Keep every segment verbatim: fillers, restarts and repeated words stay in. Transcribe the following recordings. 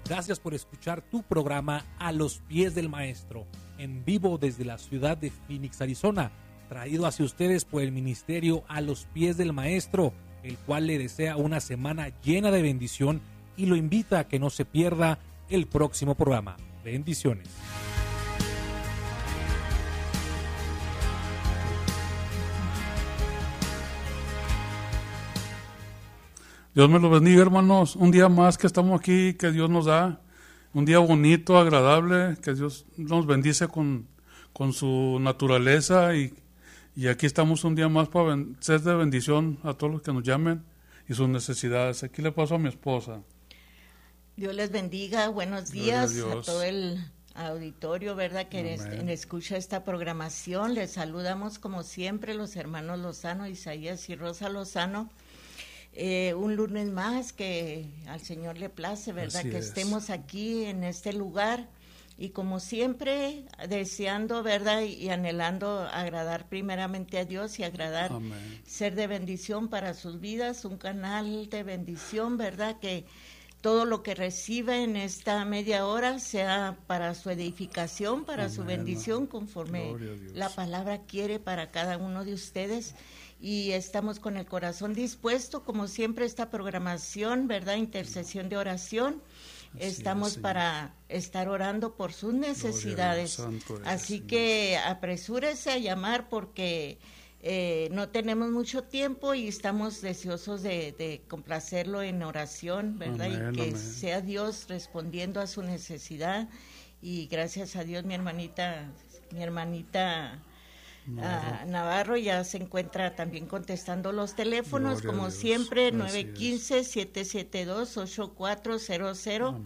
Gracias por escuchar tu programa A los Pies del Maestro, en vivo desde la ciudad de Phoenix, Arizona, traído hacia ustedes por el ministerio A los Pies del Maestro, el cual le desea una semana llena de bendición y lo invita a que no se pierda el próximo programa. Bendiciones. Dios me lo bendiga, hermanos. Un día más que estamos aquí, que Dios nos da. Un día bonito, agradable, que Dios nos bendice con, con su naturaleza. Y, y aquí estamos un día más para ben, ser de bendición a todos los que nos llamen y sus necesidades. Aquí le paso a mi esposa. Dios les bendiga. Buenos días a, a todo el auditorio, ¿verdad? Que en, escucha esta programación. Les saludamos como siempre los hermanos Lozano, Isaías y Rosa Lozano. Eh, un lunes más que al Señor le place, ¿verdad? Así que es. Estemos aquí en este lugar y como siempre deseando, ¿verdad? Y, y anhelando agradar primeramente a Dios y agradar, Amén. Ser de bendición para sus vidas, un canal de bendición, ¿verdad? Que todo lo que reciba en esta media hora sea para su edificación, para Amén. Su bendición, conforme la palabra quiere para cada uno de ustedes. Y estamos con el corazón dispuesto, como siempre, esta programación, ¿verdad? Intercesión de oración. Así estamos es, para estar orando por sus necesidades. Así que apresúrese a llamar porque eh, no tenemos mucho tiempo y estamos deseosos de, de complacerlo en oración, ¿verdad? Amén, y que amén. Sea Dios respondiendo a su necesidad. Y gracias a Dios, mi hermanita, mi hermanita... Navarro. Uh, Navarro ya se encuentra también contestando los teléfonos, Gloria como siempre, nueve uno cinco, siete siete dos, ocho cuatro cero cero.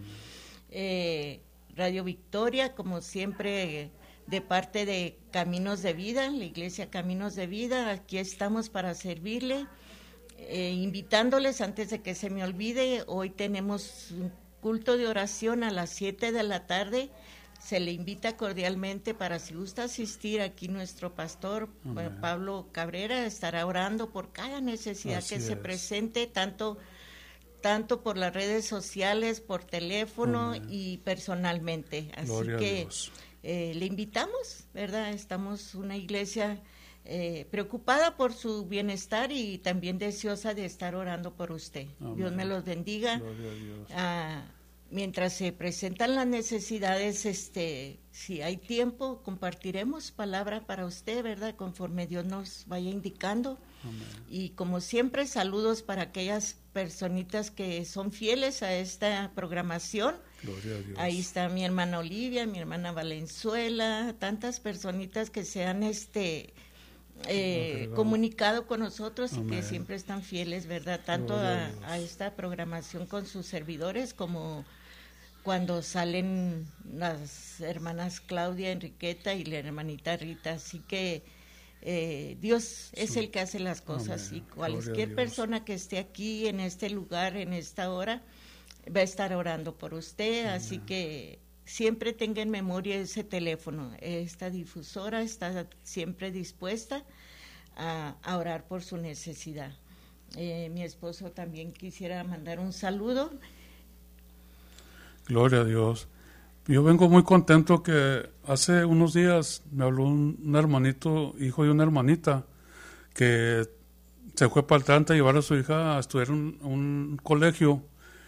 Eh, Radio Victoria, como siempre, de parte de Caminos de Vida, la Iglesia Caminos de Vida, aquí estamos para servirle, eh, invitándoles, antes de que se me olvide, hoy tenemos un culto de oración a las siete de la tarde. Se le invita cordialmente para si gusta asistir. Aquí nuestro pastor Amén. Pablo Cabrera estará orando por cada necesidad Así que es. Se presente, tanto, tanto por las redes sociales, por teléfono Amén. Y personalmente. Así Gloria que eh, le invitamos, ¿verdad? Estamos una iglesia eh, preocupada por su bienestar y también deseosa de estar orando por usted. Amén. Dios me los bendiga. Gloria a Dios. Ah, Mientras se presentan las necesidades, este, si hay tiempo, compartiremos palabra para usted, ¿verdad? Conforme Dios nos vaya indicando. Amén. Y como siempre, saludos para aquellas personitas que son fieles a esta programación. Gloria a Dios. Ahí está mi hermana Olivia, mi hermana Valenzuela, tantas personitas que se han este, eh, comunicado con nosotros Amén. Y que siempre están fieles, ¿verdad? Tanto a, a, a esta programación con sus servidores como cuando salen las hermanas Claudia, Enriqueta y la hermanita Rita. Así que eh, Dios es el que hace las cosas. Amén. Y cualquier persona que esté aquí en este lugar, en esta hora, va a estar orando por usted. Amén. Así que siempre tenga en memoria ese teléfono. Esta difusora está siempre dispuesta a, a orar por su necesidad. Eh, mi esposo también quisiera mandar un saludo. Gloria a Dios. Yo vengo muy contento que hace unos días me habló un, un hermanito, hijo de una hermanita, que se fue para Atlanta a llevar a su hija a estudiar un, un colegio.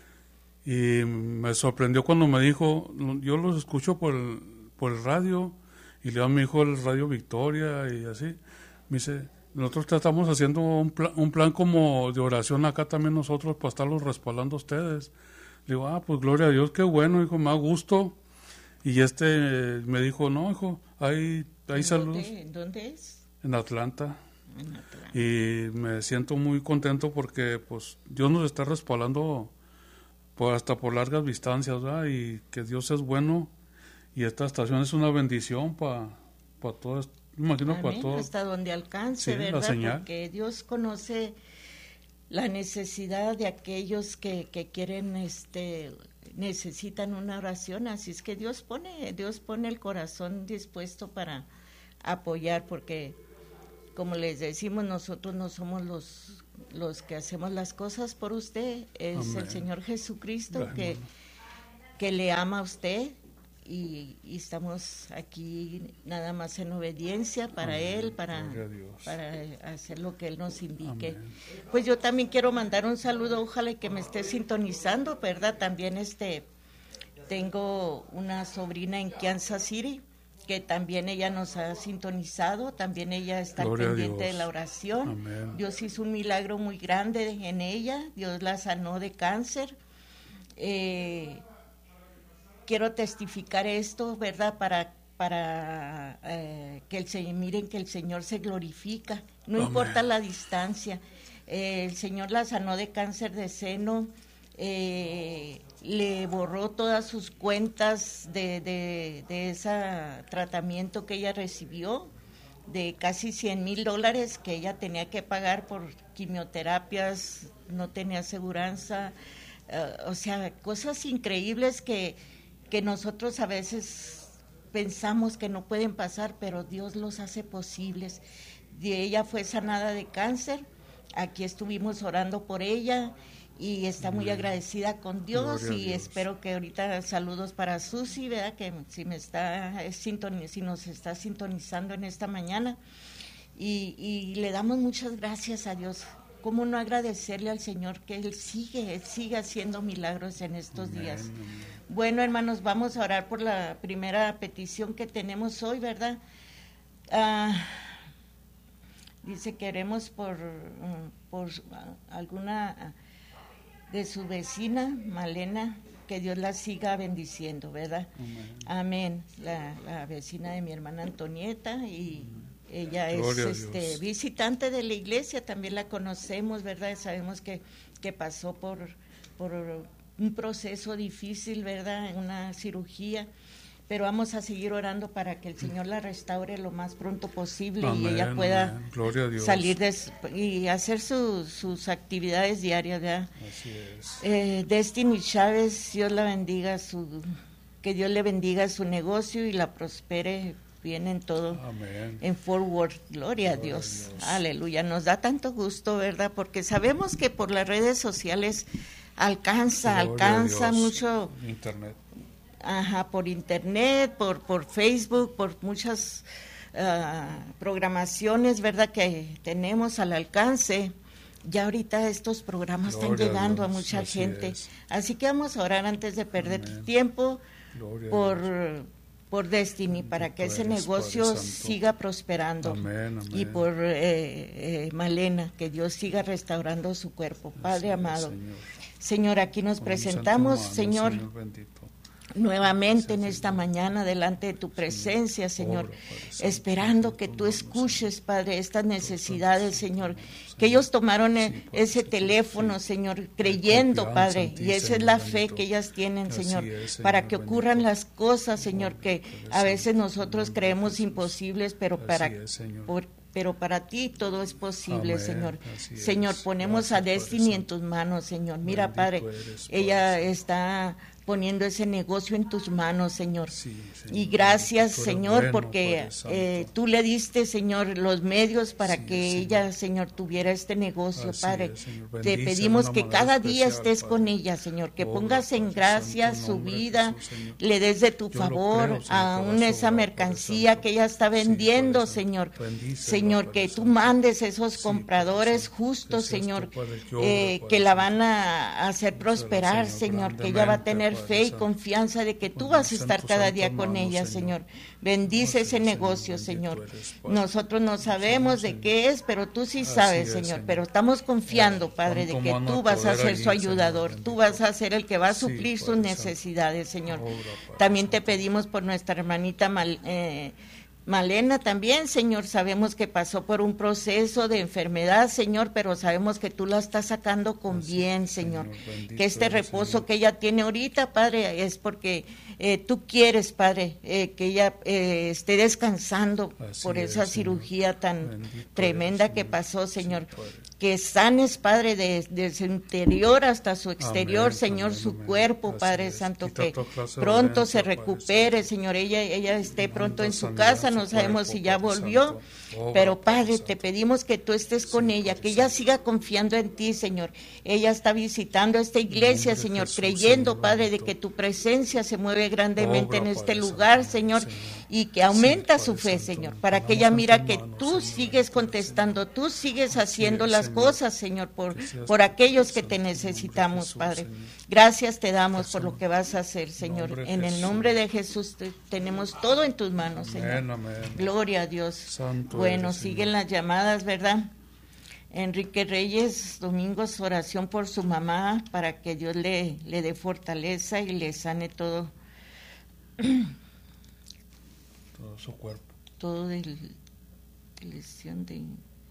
Y me sorprendió cuando me dijo, yo los escucho por el, por el radio, y le digo a mi hijo el Radio Victoria y así. Me dice, nosotros estamos haciendo un, pla, un plan como de oración acá también nosotros para estarlos respaldando a ustedes. Le digo, ah, pues gloria a Dios, qué bueno, hijo, me da gusto. Y este me dijo, no, hijo, hay, hay saludos. ¿En dónde es? En Atlanta. En Atlanta. Y me siento muy contento porque pues Dios nos está respaldando por, hasta por largas distancias, ¿verdad? Y que Dios es bueno y esta estación es una bendición para pa todos, me imagino para todos. Hasta donde alcance, sí, ¿verdad? Porque Dios conoce la necesidad de aquellos que, que quieren, este, necesitan una oración, así es que Dios pone, Dios pone el corazón dispuesto para apoyar, porque como les decimos, nosotros no somos los, los que hacemos las cosas por usted, es Amén. El Señor Jesucristo que, que le ama a usted y, y estamos aquí nada más en obediencia para Amén. Él, para, para hacer lo que Él nos indique. Amén. Pues yo también quiero mandar un saludo, ojalá que me esté sintonizando, ¿verdad? También este tengo una sobrina en Kansas City, que también ella nos ha sintonizado, también ella está Gloria pendiente de la oración. Amén. Dios hizo un milagro muy grande en ella, Dios la sanó de cáncer. Eh, quiero testificar esto, ¿verdad? Para, para eh, que el Señor, miren que el Señor se glorifica, no Amén. Importa la distancia. Eh, el Señor la sanó de cáncer de seno, eh, le borró todas sus cuentas de, de, de ese tratamiento que ella recibió, de casi cien mil dólares que ella tenía que pagar por quimioterapias, no tenía aseguranza, uh, o sea, cosas increíbles que, que nosotros a veces pensamos que no pueden pasar, pero Dios los hace posibles. Y ella fue sanada de cáncer, aquí estuvimos orando por ella, y está muy agradecida con Dios. Gloria y Dios. Espero que ahorita saludos para Susi, ¿verdad? Que si me está si nos está sintonizando en esta mañana, y, y le damos muchas gracias a Dios. ¿Cómo no agradecerle al Señor que Él sigue, Él sigue haciendo milagros en estos amén, días? Amén. Bueno, hermanos, vamos a orar por la primera petición que tenemos hoy, ¿verdad? Ah, dice, queremos por, por alguna de su vecina, Malena, que Dios la siga bendiciendo, ¿verdad? Amén. Amén. La, la vecina de mi hermana Antonieta, y amén. Ella Gloria es este, visitante de la iglesia, también la conocemos, ¿verdad? Sabemos que, que pasó por, por un proceso difícil, ¿verdad? Una cirugía, pero vamos a seguir orando para que el Señor la restaure lo más pronto posible amén, y ella pueda salir de, y hacer su, sus actividades diarias, ¿verdad? Así es. Eh, Destiny Chávez, Dios la bendiga, su, que Dios le bendiga su negocio y la prospere bien en todo. Amén. En Fort Worth, gloria, gloria a, Dios. a Dios, aleluya, nos da tanto gusto, ¿verdad? Porque sabemos que por las redes sociales alcanza, gloria alcanza mucho internet. Ajá, por internet, por por Facebook, por muchas uh, programaciones, ¿verdad? Que tenemos al alcance. Ya ahorita estos programas Gloria están llegando a, Dios, a mucha así gente. Es. Así que vamos a orar antes de perder Amén. Tiempo Gloria por, por Destiny, para que ese negocio siga prosperando. Amén, amén. Y por eh, eh, Malena, que Dios siga restaurando su cuerpo. Padre así amado. Es, Señor. Señor, aquí nos con presentamos, mano, Señor. Señor nuevamente en esta mañana delante de tu presencia, Señor, esperando que tú escuches, Padre, estas necesidades, Señor, que ellos tomaron ese teléfono, Señor, creyendo, Padre, y esa es la fe que ellas tienen, Señor, para que ocurran las cosas, Señor, que a veces nosotros creemos imposibles, pero para por, pero para ti todo es posible, Amén, Señor. Señor, ponemos gracias, a Destiny en tus manos, Señor. Mira, bendito Padre, eres, ella está poniendo ese negocio en tus manos, Señor. Sí, Señor. Y gracias, Señor, bueno, porque eh, tú le diste, Señor, los medios para sí, que Señor. Ella, Señor, tuviera este negocio, Así Padre. Es, Te pedimos que cada especial, día estés Padre. Con ella, Señor, que Obra, pongas en gracia su vida, Jesús, le des de tu Yo favor creo, Señor, aún esa mercancía que ella está vendiendo, sí, Señor. Señor, que tú mandes esos sí, compradores Padre, justos, Señor, eh, que la van a hacer prosperar, Señor, que ella va a tener fe y confianza de que tú vas a estar cada día con ella, Señor. Bendice ese negocio, Señor. Nosotros no sabemos de qué es, pero tú sí sabes, Señor. Pero estamos confiando, Padre, de que tú vas a ser su ayudador. Tú vas a ser el que va a suplir sus necesidades, Señor. También te pedimos por nuestra hermanita Mal, eh, Malena también, Señor, sabemos que pasó por un proceso de enfermedad, Señor, pero sabemos que tú la estás sacando con Así, bien, Señor, Señor que este reposo Señor. Que ella tiene ahorita, Padre, es porque eh, tú quieres, Padre, eh, que ella eh, esté descansando Así por esa es, cirugía tan bendito tremenda eres, que pasó, Señor, sí, que sanes, Padre, de, de su interior hasta su exterior, amén, Señor, amén, su amén. Cuerpo, Así Padre es. Santo, Quita que pronto se recupere, Padre, Señor, ella, ella esté pronto en su casa, no sabemos si ya volvió, pero Padre, te pedimos que tú estés con ella, que ella siga confiando en ti, Señor. Ella está visitando esta iglesia, Señor, creyendo, Padre, de que tu presencia se mueve grandemente en este lugar, Señor, y que aumenta su fe, Señor, para que ella mira que tú sigues contestando, tú sigues haciendo las cosas, Señor, por, por aquellos que te necesitamos, Padre. Gracias te damos por lo que vas a hacer, Señor. En el nombre de Jesús te, tenemos todo en tus manos, Señor. Amén, amén. Gloria a Dios. Santo bueno, eres, siguen Señor. Las llamadas, ¿verdad? Enrique Reyes, Domingos, oración por su mamá, para que Dios le, le dé fortaleza y le sane todo. Todo su cuerpo. Todo de lesión de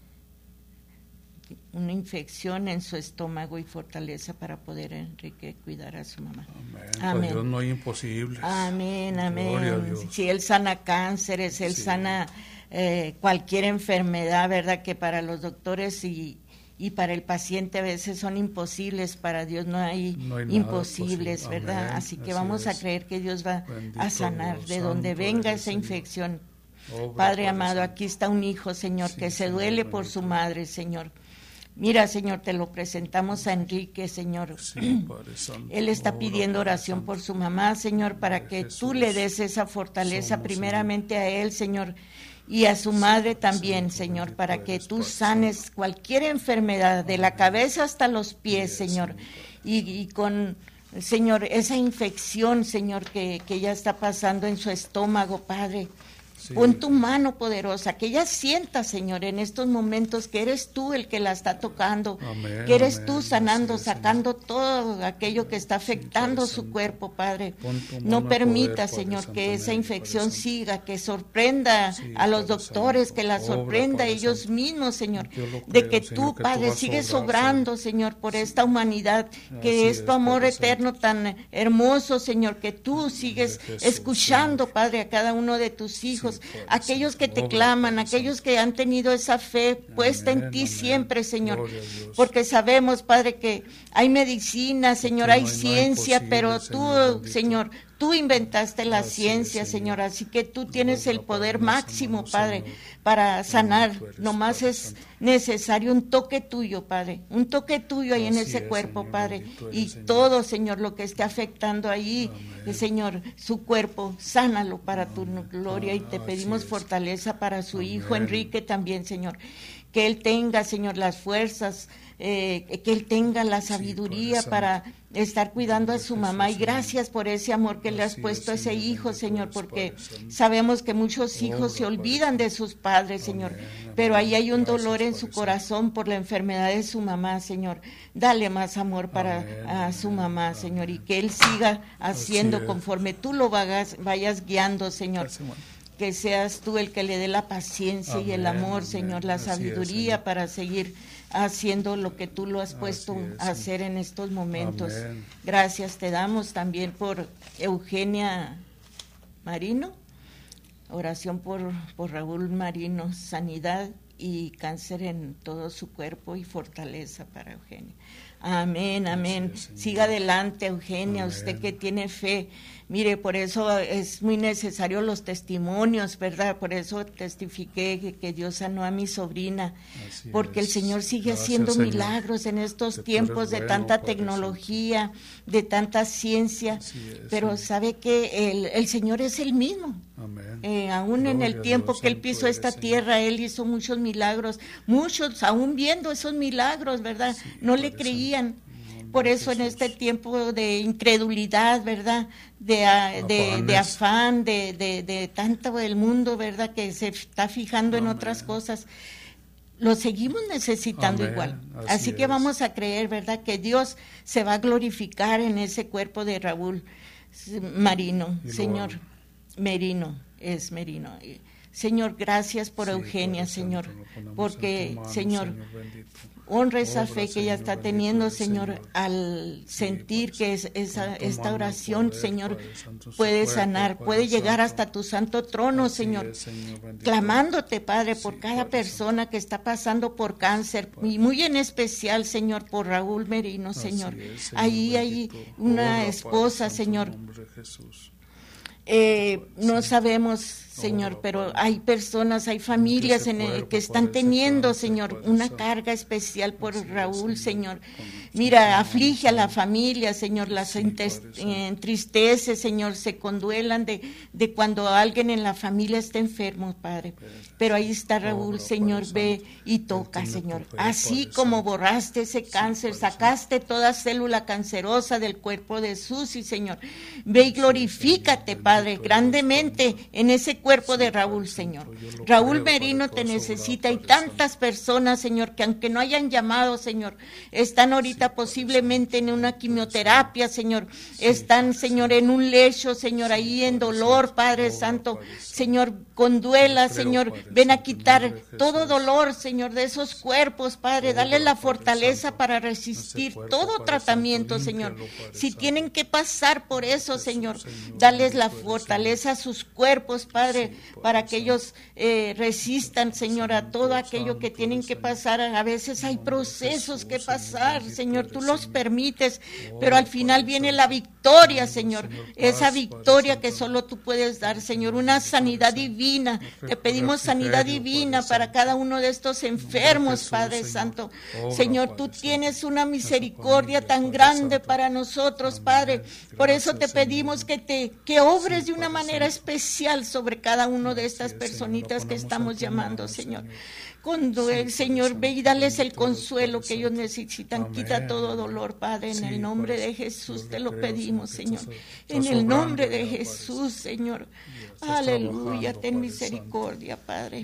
una infección en su estómago y fortaleza para poder, Enrique, cuidar a su mamá. Amén. Amén. Pues Dios no hay imposibles. Amén, amén. Si Él sana cánceres, Él sí. sana eh, cualquier enfermedad, ¿verdad? Que para los doctores y, y para el paciente a veces son imposibles, para Dios no hay, no hay imposibles, ¿verdad? Amén. Así que Así vamos es. a creer que Dios va Bendito a sanar Dios, de donde venga esa Señor. infección. Obra, Padre amado, Santo. Aquí está un hijo, Señor, sí, que se Señor, duele por su madre, Señor. Mira, Señor, te lo presentamos a Enrique, Señor. Sí, Padre Santo. Él está pidiendo oración por su mamá, Señor, para que tú le des esa fortaleza primeramente a él, Señor, y a su madre también, Señor, para que tú sanes cualquier enfermedad, de la cabeza hasta los pies, Señor, y, y con, Señor, esa infección, Señor, que, que ya está pasando en su estómago, Padre. Sí. Pon tu mano poderosa, que ella sienta, Señor, en estos momentos que eres tú el que la está tocando, amén, que eres amén, tú sanando, sí, sacando Señor. todo aquello que está afectando sí, su cuerpo, Padre. No permita, poder, Señor, Padre, que esa infección Padre, siga, que sorprenda sí, a los Padre, doctores, Santo. que la sorprenda a ellos Santo. mismos, Señor, creo, de que Señor, tú, que Padre, tú sigues obrando, Señor, por sí. esta humanidad, que es tu amor Padre, eterno Santo. tan hermoso, Señor, que tú sigues Jesús, escuchando, sí. Padre, a cada uno de tus hijos. Sí, aquellos que te claman, aquellos que han tenido esa fe puesta en ti siempre, Señor, porque sabemos, Padre, que hay medicina, Señor, hay ciencia, pero tú, Señor, tú inventaste la ciencia, Señor, así que tú tienes el poder máximo, Padre, para sanar. Nomás es necesario un toque tuyo, Padre, un toque tuyo ahí en ese cuerpo, Padre, y todo, Señor, lo que esté afectando ahí, Señor, su cuerpo, sánalo para tu gloria, y te pedimos fortaleza para su hijo Enrique también, Señor, que él tenga, Señor, las fuerzas, eh, que él tenga la sabiduría sí, para estar cuidando a su mamá, y gracias por ese amor que le has puesto a ese hijo, Señor, porque sabemos que muchos hijos se olvidan de sus padres, Señor, pero ahí hay un dolor en su corazón por la enfermedad de su mamá, Señor. Dale más amor para a su mamá, Señor, y que él siga haciendo conforme tú lo vayas, vayas guiando, Señor. Que seas tú el que le dé la paciencia amén, y el amor, Señor, la sabiduría es, para seguir haciendo lo que tú lo has puesto es, a hacer en estos momentos. Amén. Gracias te damos también por Eugenia Marino, oración por, por Raúl Marino, sanidad y cáncer en todo su cuerpo y fortaleza para Eugenia. Amén, amén. Siga adelante, Eugenia, amén. Usted que tiene fe. Mire, por eso es muy necesario los testimonios, ¿verdad? Por eso testifiqué que, que Dios sanó a mi sobrina, así porque es. El Señor sigue Gracias, haciendo Señor. milagros en estos que tiempos de bueno, tanta tecnología, de tanta ciencia, es, pero sí. sabe que el, el Señor es el mismo. Amén. Eh, aún Gloria en el tiempo Dios, que Él pisó esta Señor. tierra, Él hizo muchos milagros, muchos, aún viendo esos milagros, ¿verdad? Sí, no le creían. Por eso en este tiempo de incredulidad, ¿verdad? De, de, de afán, de, de, de tanto del mundo, ¿verdad? Que se está fijando Amén. en otras cosas. Lo seguimos necesitando Amén. igual. Así, Así que es. vamos a creer, ¿verdad? Que Dios se va a glorificar en ese cuerpo de Raúl Marino, y Señor. Luego, Merino, es Merino. Señor, gracias por sí, Eugenia, Señor, Santo, porque, mano, Señor, Señor honra esa Obra, fe que ella está teniendo, Señor, Señor, al sí, sentir que es, esa, esta oración, poder, Señor, Santo, puede sanar, cuerpo, puede llegar Santo. hasta tu santo trono, Así Señor, es, Señor clamándote, Padre, por sí, cada persona Santo. que está pasando por cáncer, Padre. y muy en especial, Señor, por Raúl Merino, Señor. Es, Señor Ahí hay una Obra, esposa, Padre, Señor, Eh, no sabemos, Señor, pero hay personas, hay familias en el, que están teniendo, Señor, una carga especial por Raúl, Señor. Mira, aflige a la familia, Señor, las entristece, Señor, se conduelan de, de cuando alguien en la familia está enfermo, Padre. Pero ahí está Raúl, Señor, ve y toca, Señor. Así como borraste ese cáncer, sacaste toda célula cancerosa del cuerpo de Susi, Señor. Ve y glorifícate, Padre, grandemente en ese cuerpo de Raúl, Señor. Raúl Merino te necesita y tantas personas, Señor, que aunque no hayan llamado, Señor, están ahorita posiblemente en una quimioterapia, Señor. Están, Señor, en un lecho, Señor, ahí en dolor, Padre Santo. Señor, conduela, Señor. Ven a quitar todo dolor, Señor, de esos cuerpos, Padre. Dale la fortaleza para resistir todo tratamiento, Señor. Si tienen que pasar por eso, Señor, dales la fortaleza a sus cuerpos, Padre, para que ellos eh, resistan, Señor, a todo aquello que tienen que pasar. A veces hay procesos que pasar, Señor, tú los permites, pero al final viene la victoria, Señor, esa victoria que solo tú puedes dar, Señor, una sanidad divina. Te pedimos sanidad divina para cada uno de estos enfermos, Padre Santo. Señor, tú tienes una misericordia tan grande para nosotros, Padre. Por eso te pedimos que te que obres de una manera especial sobre cada uno de estas personitas que estamos llamando, Señor. Cuando el Señor ve y dales el consuelo que ellos necesitan, amén. Quita todo dolor, Padre, en sí, el nombre de Jesús te lo pedimos, Señor. En el nombre de Jesús, Señor. Aleluya, ten misericordia, Padre.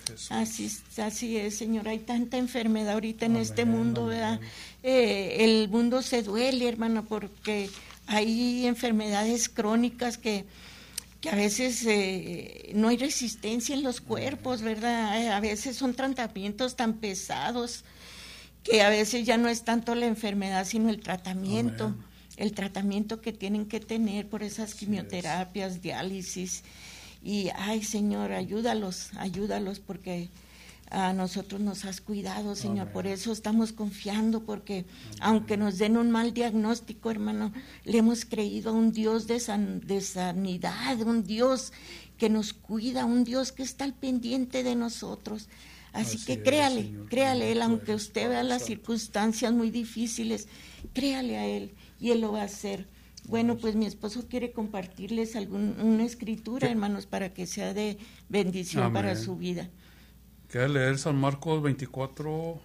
Así, así es, Señor. Hay tanta enfermedad ahorita en amén, este mundo, ¿verdad? Eh, el mundo se duele, hermano, porque hay enfermedades crónicas que que a veces eh, no hay resistencia en los cuerpos, ¿verdad? A veces son tratamientos tan pesados que a veces ya no es tanto la enfermedad, sino el tratamiento, amén. El tratamiento que tienen que tener por esas quimioterapias, sí, diálisis. Y, ay, Señor, ayúdalos, ayúdalos, porque a nosotros nos has cuidado, Señor. Amén. Por eso estamos confiando, porque amén. Aunque nos den un mal diagnóstico, hermano, le hemos creído a un Dios de, san, de sanidad, un Dios que nos cuida, un Dios que está al pendiente de nosotros. Así, Así que es, créale, Señor, créale a Él, aunque usted vea las circunstancias muy difíciles, créale a Él y Él lo va a hacer. Bueno, pues mi esposo quiere compartirles algún, una escritura, ¿qué? Hermanos, para que sea de bendición amén. Para su vida. Quiero leer San Marcos veinticuatro,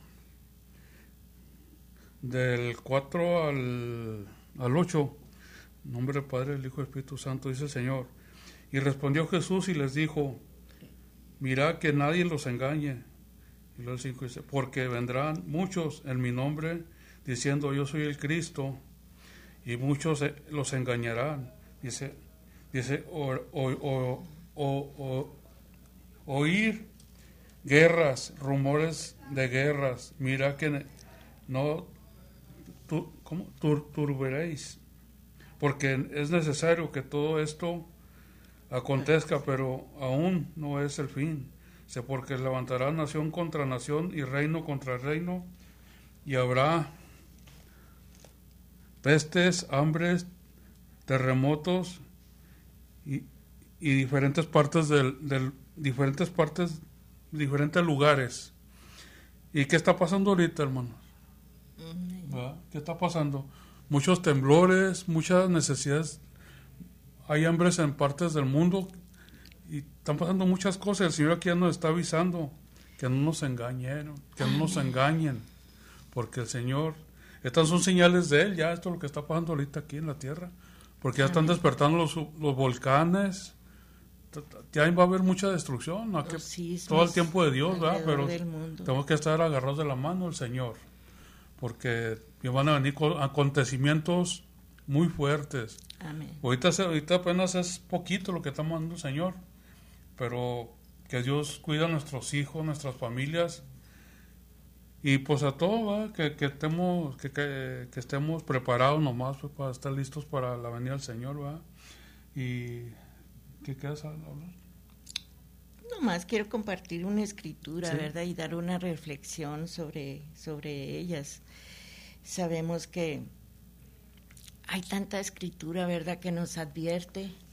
del cuatro al, al ocho. En nombre del Padre, del Hijo y del Espíritu Santo, dice el Señor. Y respondió Jesús y les dijo, mirad que nadie los engañe. Y luego el cinco dice, porque vendrán muchos en mi nombre, diciendo yo soy el Cristo, y muchos los engañarán. Dice, dice o, o, o, o, o, oír guerras, rumores de guerras, mira que no tu, ¿cómo? Tur, turberéis, porque es necesario que todo esto acontezca, pero aún no es el fin, sé porque levantará nación contra nación y reino contra reino, y habrá pestes, hambres, terremotos y, y diferentes partes del, del diferentes partes diferentes lugares. ¿Y qué está pasando ahorita, hermanos? ¿Verdad? ¿Qué está pasando? Muchos temblores, muchas necesidades, hay hambres en partes del mundo y están pasando muchas cosas. El Señor aquí ya nos está avisando que no nos engañen, que no nos engañen, porque el Señor, estas son señales de Él, ya esto es lo que está pasando ahorita aquí en la tierra, porque ya están despertando los, los volcanes. Ya va a haber mucha destrucción, ¿no? Que todo el tiempo de Dios, ¿verdad? Pero tenemos que estar agarrados de la mano del Señor, porque van a venir acontecimientos muy fuertes. Amén. Ahorita, ahorita apenas es poquito lo que está mandando el Señor, pero que Dios cuida a nuestros hijos, nuestras familias, y pues a todos, que, que estemos que, que, que estemos preparados nomás pues, para estar listos para la venida del Señor, ¿verdad? Y ¿qué quieres hablar? Nomás quiero compartir una escritura, ¿sí? ¿Verdad? Y dar una reflexión sobre, sobre ellas. Sabemos que hay tanta escritura, ¿verdad?, que nos advierte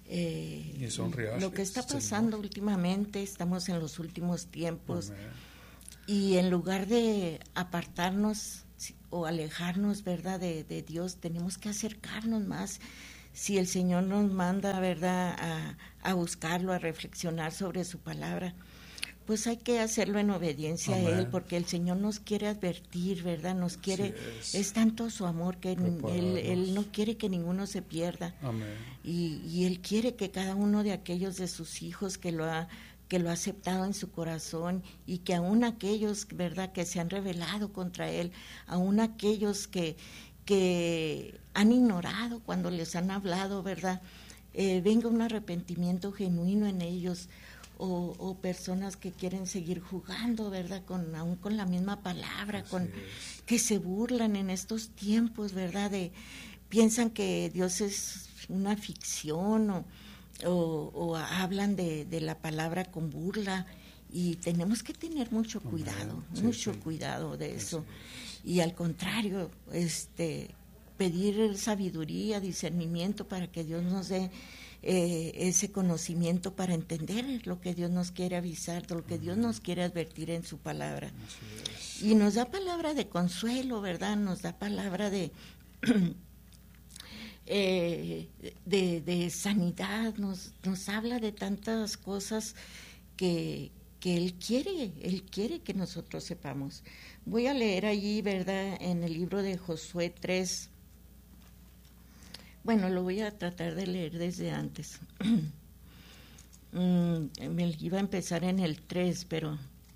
eh, y son reales, lo que está pasando Señor. Últimamente, estamos en los últimos tiempos. Amén. Y en lugar de apartarnos o alejarnos, ¿verdad?, de, de Dios, tenemos que acercarnos más. Si el Señor nos manda, ¿verdad?, a, a buscarlo, a reflexionar sobre su palabra, pues hay que hacerlo en obediencia Amén. A Él, porque el Señor nos quiere advertir, ¿verdad? Nos quiere, es. es tanto su amor que él, él no quiere que ninguno se pierda. Amén. Y, y Él quiere que cada uno de aquellos de sus hijos que lo ha que lo ha aceptado en su corazón, y que aún aquellos, ¿verdad?, que se han rebelado contra Él, aún aquellos que, que han ignorado cuando les han hablado, ¿verdad?, eh, venga un arrepentimiento genuino en ellos, o, o personas que quieren seguir jugando, ¿verdad?, con aún con la misma palabra, Así con es. Que se burlan en estos tiempos, ¿verdad?, de piensan que Dios es una ficción, o O, o hablan de, de la palabra con burla, y tenemos que tener mucho cuidado, sí, mucho sí. cuidado de eso. Sí. Y al contrario, este, pedir sabiduría, discernimiento para que Dios nos dé eh, ese conocimiento para entender lo que Dios nos quiere avisar, lo que Dios nos quiere advertir en su palabra. Y nos da palabra de consuelo, ¿verdad? Nos da palabra de... Eh, de, de sanidad, nos, nos habla de tantas cosas que, que Él quiere, Él quiere que nosotros sepamos. Voy a leer allí, ¿verdad?, en el libro de Josué tres. Bueno, lo voy a tratar de leer desde antes. mm, me iba a empezar en el tres, pero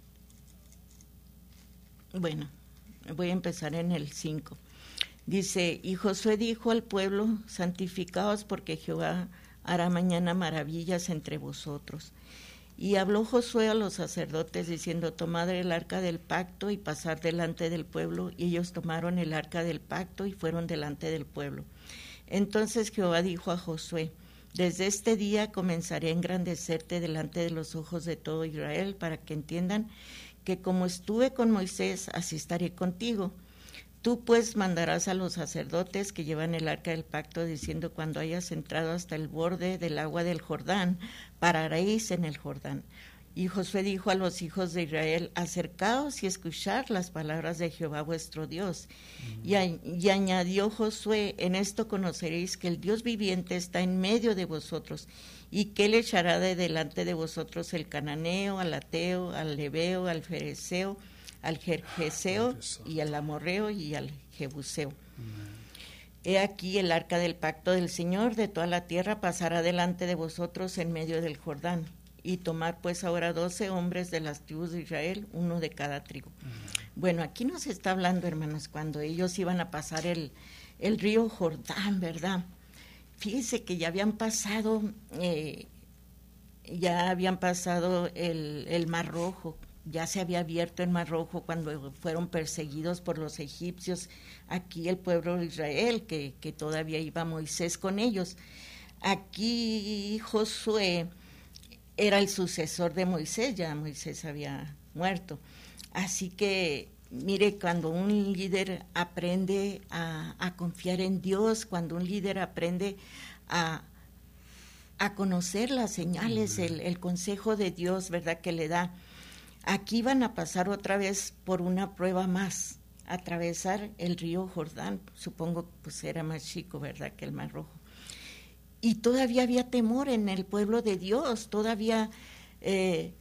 bueno, voy a empezar en el cinco. Dice, y Josué dijo al pueblo, santificaos porque Jehová hará mañana maravillas entre vosotros. Y habló Josué a los sacerdotes diciendo, tomad el arca del pacto y pasad delante del pueblo. Y ellos tomaron el arca del pacto y fueron delante del pueblo. Entonces Jehová dijo a Josué, desde este día comenzaré a engrandecerte delante de los ojos de todo Israel, para que entiendan que como estuve con Moisés, así estaré contigo. Tú pues mandarás a los sacerdotes que llevan el arca del pacto, diciendo, cuando hayas entrado hasta el borde del agua del Jordán, pararéis en el Jordán. Y Josué dijo a los hijos de Israel, acercaos y escuchad las palabras de Jehová vuestro Dios. Uh-huh. Y, a, y añadió Josué, en esto conoceréis que el Dios viviente está en medio de vosotros, y que él echará de delante de vosotros el cananeo, al ateo, al leveo, al fereceo, al jerjeseo y al amorreo y al jebuseo. Amén. He aquí el arca del pacto del Señor de toda la tierra pasará delante de vosotros en medio del Jordán. Y tomad pues ahora doce hombres de las tribus de Israel, uno de cada tribu. Amén. Bueno, aquí nos está hablando, hermanos, cuando ellos iban a pasar el, el río Jordán, ¿verdad? Fíjense que ya habían pasado, eh, ya habían pasado el, el Mar Rojo. Ya se había abierto el Mar Rojo cuando fueron perseguidos por los egipcios. Aquí el pueblo de Israel, que, que todavía iba Moisés con ellos. Aquí Josué era el sucesor de Moisés, ya Moisés había muerto. Así que, mire, cuando un líder aprende a, a confiar en Dios, cuando un líder aprende a, a conocer las señales, el, el consejo de Dios, ¿verdad?, que le da. Aquí van a pasar otra vez por una prueba más, atravesar el río Jordán, supongo pues era más chico, ¿verdad?, que el Mar Rojo. Y todavía había temor en el pueblo de Dios, todavía eh,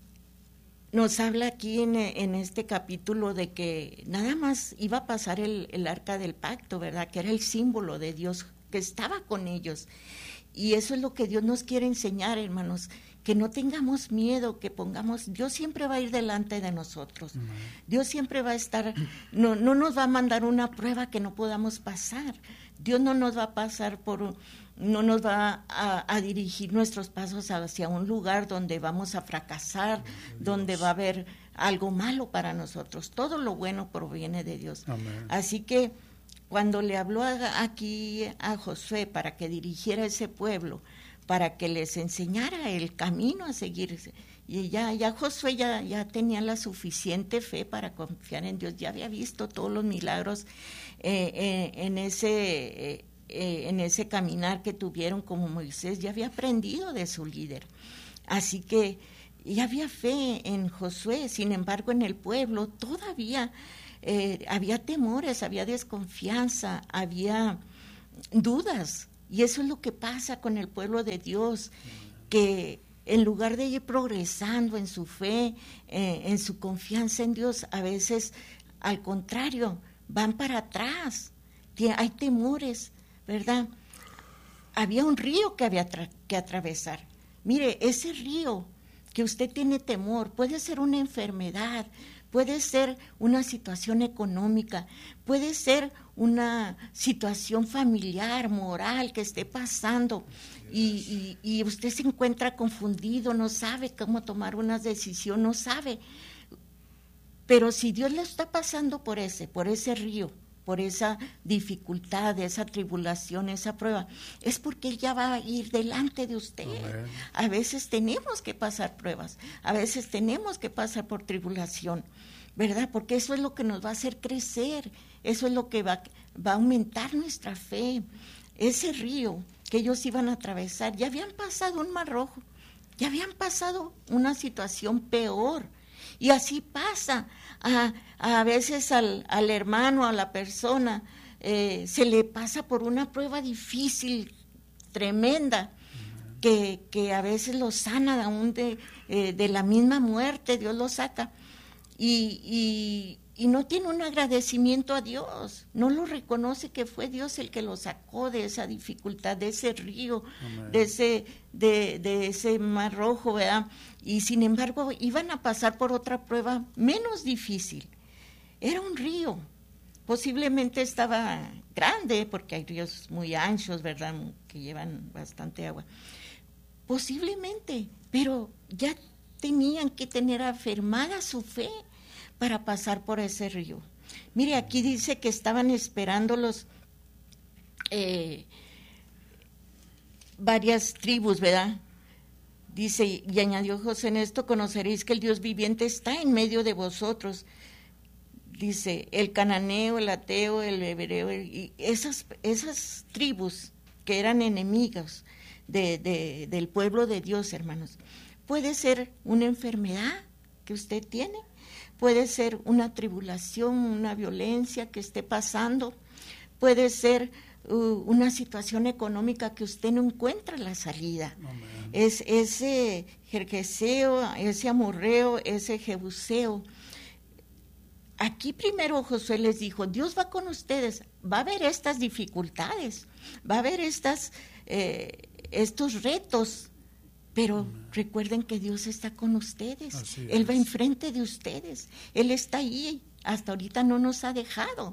nos habla aquí en, en este capítulo de que nada más iba a pasar el, el arca del pacto, ¿verdad?, que era el símbolo de Dios, que estaba con ellos. Y eso es lo que Dios nos quiere enseñar, hermanos, que no tengamos miedo, que pongamos, Dios siempre va a ir delante de nosotros. Uh-huh. Dios siempre va a estar, no, no nos va a mandar una prueba que no podamos pasar. Dios no nos va a pasar por, no nos va a, a dirigir nuestros pasos hacia un lugar donde vamos a fracasar, uh-huh. donde va a haber algo malo para nosotros. Todo lo bueno proviene de Dios. Amén. Así que cuando le habló a, aquí a Josué para que dirigiera ese pueblo, para que les enseñara el camino a seguir, y ya, ya Josué ya, ya tenía la suficiente fe para confiar en Dios, ya había visto todos los milagros eh, eh, en ese, eh, eh, en ese caminar que tuvieron como Moisés, ya había aprendido de su líder. Así que ya había fe en Josué, sin embargo en el pueblo todavía eh, había temores, había desconfianza, había dudas. Y eso es lo que pasa con el pueblo de Dios, que en lugar de ir progresando en su fe, eh, en su confianza en Dios, a veces, al contrario, van para atrás. Hay temores, ¿verdad? Había un río que había tra- que atravesar. Mire, ese río que usted tiene temor puede ser una enfermedad, puede ser una situación económica, puede ser una situación familiar, moral que esté pasando y, y, y usted se encuentra confundido, no sabe cómo tomar una decisión, no sabe. Pero si Dios le está pasando por ese, por ese río, por esa dificultad, esa tribulación, esa prueba, es porque Él ya va a ir delante de usted. Amén. A veces tenemos que pasar pruebas, a veces tenemos que pasar por tribulación, ¿verdad? Porque eso es lo que nos va a hacer crecer, eso es lo que va, va a aumentar nuestra fe. Ese río que ellos iban a atravesar, ya habían pasado un mar rojo, ya habían pasado una situación peor. Y así pasa, a, a veces al, al hermano, a la persona, eh, se le pasa por una prueba difícil, tremenda, que, que a veces lo sana aún de, eh, de la misma muerte, Dios lo saca, y, y, y no tiene un agradecimiento a Dios, no lo reconoce que fue Dios el que lo sacó de esa dificultad, de ese río, Amén. de ese de, de ese mar rojo, ¿verdad? Y sin embargo iban a pasar por otra prueba menos difícil. Era un río, posiblemente estaba grande, porque hay ríos muy anchos, ¿verdad?, que llevan bastante agua, posiblemente, pero ya tenían que tener afirmada su fe para pasar por ese río. Mire, aquí dice que estaban esperando los eh, varias tribus, ¿verdad? Dice, y añadió José, en esto conoceréis que el Dios viviente está en medio de vosotros. Dice, el cananeo, el ateo, el hebreo, y esas, esas tribus que eran enemigos de, de, del pueblo de Dios, hermanos. Puede ser una enfermedad que usted tiene, puede ser una tribulación, una violencia que esté pasando, puede ser uh, una situación económica que usted no encuentra la salida. Amén. Es ese jerjeseo, ese amorreo, ese jebuseo. Aquí primero Josué les dijo, Dios va con ustedes, va a haber estas dificultades, va a haber estas, eh, estos retos, pero Amén. Recuerden que Dios está con ustedes, Así Él es. Va enfrente de ustedes, Él está ahí, hasta ahorita no nos ha dejado.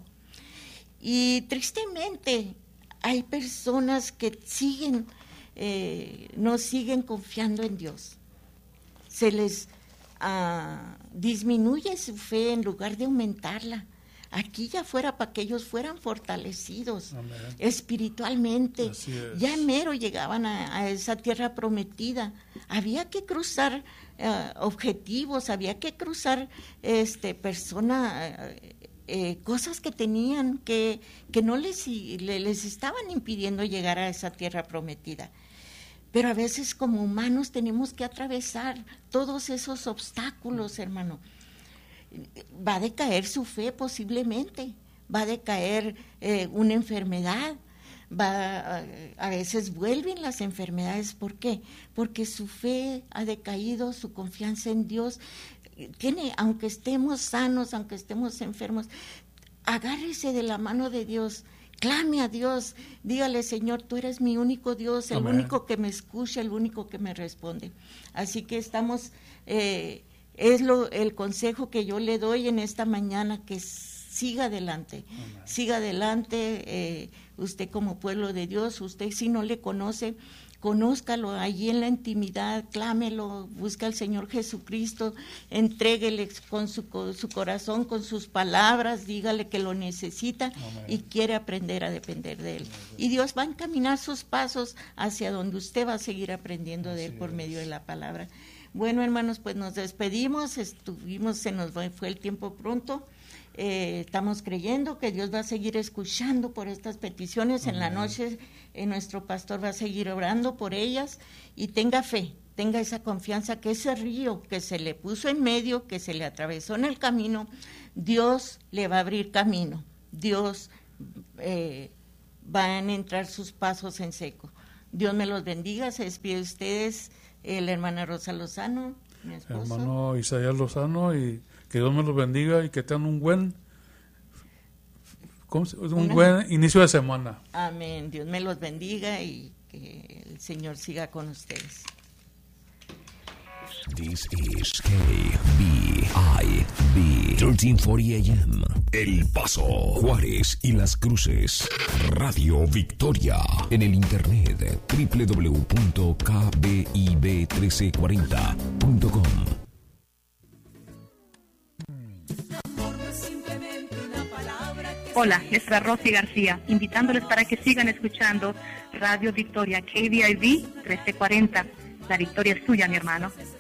Y tristemente hay personas que siguen, eh, no siguen confiando en Dios, se les uh, disminuye su fe en lugar de aumentarla. Aquí ya fuera para que ellos fueran fortalecidos Amén. Espiritualmente. Ya mero llegaban a, a esa tierra prometida. Había que cruzar uh, objetivos, había que cruzar este, personas, uh, eh, cosas que tenían que, que no les, les estaban impidiendo llegar a esa tierra prometida. Pero a veces como humanos tenemos que atravesar todos esos obstáculos, hermano. Va a decaer su fe posiblemente, va a decaer eh, una enfermedad, va a, a veces vuelven las enfermedades. ¿Por qué? Porque su fe ha decaído, su confianza en Dios tiene, aunque estemos sanos, aunque estemos enfermos, agárrese de la mano de Dios, clame a Dios, dígale, Señor, tú eres mi único Dios, el Amén. Único que me escucha, el único que me responde. Así que estamos... Eh, Es lo, el consejo que yo le doy en esta mañana, que siga adelante, Amén. Siga adelante, eh, usted como pueblo de Dios, usted si no le conoce, conózcalo allí en la intimidad, clámelo, busca al Señor Jesucristo, entréguele con su, con su corazón, con sus palabras, dígale que lo necesita Amén. Y quiere aprender a depender de Él. Amén. Y Dios va a encaminar sus pasos hacia donde usted va a seguir aprendiendo Así de Él por es. Medio de la palabra. Bueno, hermanos, pues nos despedimos, estuvimos, se nos fue el tiempo pronto, Eh, estamos creyendo que Dios va a seguir escuchando por estas peticiones. Amén. En la noche eh, nuestro pastor va a seguir orando por ellas, y tenga fe, tenga esa confianza que ese río que se le puso en medio, que se le atravesó en el camino, Dios le va a abrir camino. Dios eh, van a entrar sus pasos en seco. Dios me los bendiga. Se despide de ustedes eh, la hermana Rosa Lozano, mi esposo. Hermano Isaías Lozano, y que Dios me los bendiga y que tengan un buen ¿cómo se, un Una, buen inicio de semana. Amén. Dios me los bendiga y que el Señor siga con ustedes. This is K B I B thirteen forty A M El Paso, Juárez y Las Cruces. Radio Victoria. En el internet doble u doble u doble u punto k b i b uno tres cuatro cero punto com. Hola, les habla Rosy García, invitándoles para que sigan escuchando Radio Victoria K B I B trece cuarenta. La victoria es tuya, mi hermano.